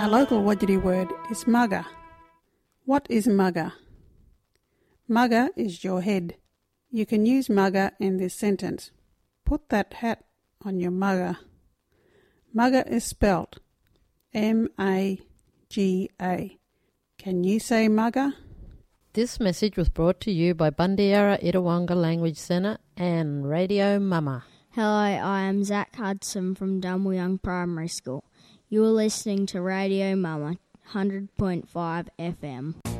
local Wajiri word is mugger. What is mugger? Mugger is your head. You can use mugger in this sentence. Put that hat on your mugger. Mugger is spelt M-A-G-A. Can you say mugger? This message was brought to you by Bundiara Itawanga Language Centre and Radio Mama. Hello, I am Zach Hudson from Dumwyoung Primary School. You are listening to Radio Mama, 100.5 FM.